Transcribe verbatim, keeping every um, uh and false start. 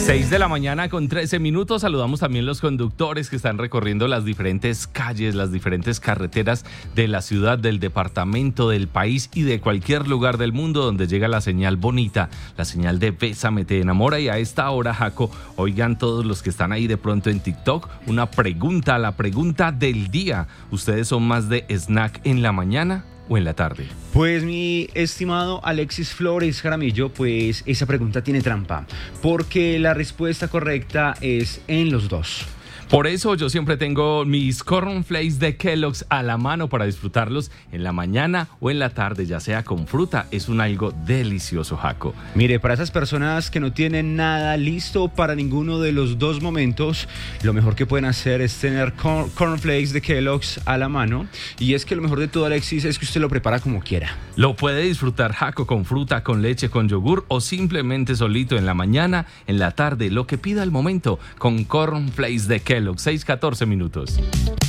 seis de la mañana con trece minutos. Saludamos también los conductores que están recorriendo las diferentes calles, las diferentes carreteras de la ciudad, del departamento, del país y de cualquier lugar del mundo donde llega la señal bonita, la señal de Bésame te enamora. Y a esta hora, Jaco, oigan todos los que están ahí de pronto en TikTok, una pregunta, la pregunta del día. ¿Ustedes son más de snack en la mañana o en la tarde? Pues mi estimado Alexis Flores Jaramillo, pues esa pregunta tiene trampa, porque la respuesta correcta es en los dos. Por eso yo siempre tengo mis cornflakes de Kellogg's a la mano para disfrutarlos en la mañana o en la tarde, ya sea con fruta. Es un algo delicioso, Jaco. Mire, para esas personas que no tienen nada listo para ninguno de los dos momentos, lo mejor que pueden hacer es tener corn, cornflakes de Kellogg's a la mano. Y es que lo mejor de todo, Alexis, es que usted lo prepara como quiera. Lo puede disfrutar, Jaco, con fruta, con leche, con yogur o simplemente solito en la mañana, en la tarde, lo que pida el momento, con cornflakes de Kellogg's. seis catorce minutos.